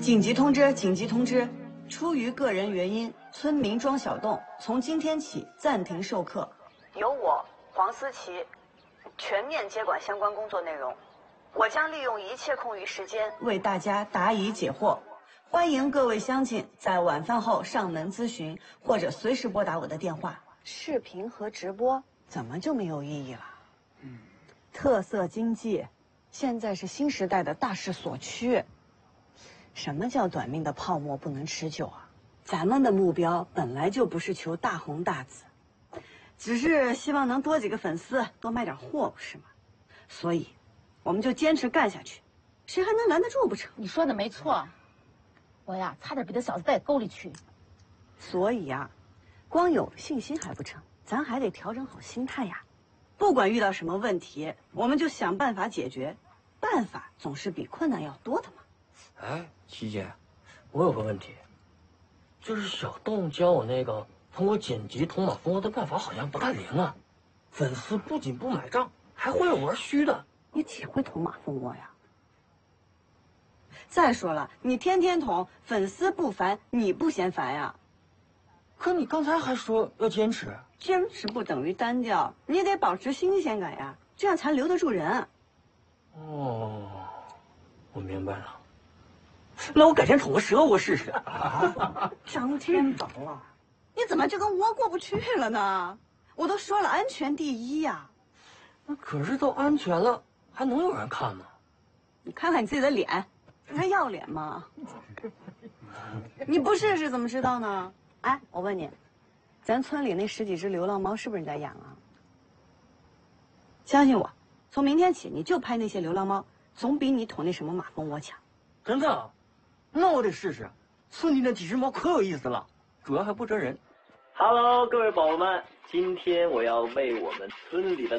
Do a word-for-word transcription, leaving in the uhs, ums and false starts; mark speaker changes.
Speaker 1: 紧急通知！紧急通知！出于个人原因，村民庄小洞从今天起暂停授课，由我黄思琪全面接管相关工作内容。我将利用一切空余时间为大家答疑解惑。欢迎各位乡亲在晚饭后上门咨询，或者随时拨打我的电话。视频和直播怎么就没有意义了？嗯，特色经济现在是新时代的大势所趋。什么叫短命的泡沫不能持久啊？咱们的目标本来就不是求大红大紫，只是希望能多几个粉丝，多卖点货，不是吗？所以，我们就坚持干下去，谁还能拦得住不成？
Speaker 2: 你说的没错，我呀差点被这小子带沟里去。
Speaker 1: 所以呀，光有信心还不成，咱还得调整好心态呀。不管遇到什么问题，我们就想办法解决，办法总是比困难要多的嘛。
Speaker 3: 哎，琪姐，我有个问题，就是小洞教我那个通过剪辑捅马蜂窝的办法好像不太灵啊，粉丝不仅不买账，还会玩虚的。
Speaker 1: 你岂会捅马蜂窝呀？再说了，你天天捅，粉丝不烦，你不嫌烦呀？
Speaker 3: 可你刚才还说要坚持，
Speaker 1: 坚持不等于单调，你得保持新鲜感呀，这样才留得住人。
Speaker 3: 哦，我明白了。那我改天捅个蛇窝试试。
Speaker 1: 张天宝啊，你怎么就跟窝过不去了呢？我都说了，安全第一呀。
Speaker 3: 那可是都安全了，还能有人看吗？
Speaker 1: 你看看你自己的脸，这还要脸吗？你不试试怎么知道呢？哎，我问你，咱村里那十几只流浪猫是不是你在养啊？相信我，从明天起你就拍那些流浪猫，总比你捅那什么马蜂窝强。
Speaker 3: 真的？那我得试试。村里那几只猫可有意思了，主要还不蜇人。
Speaker 4: Hello， 各位宝宝们，今天我要为我们村里的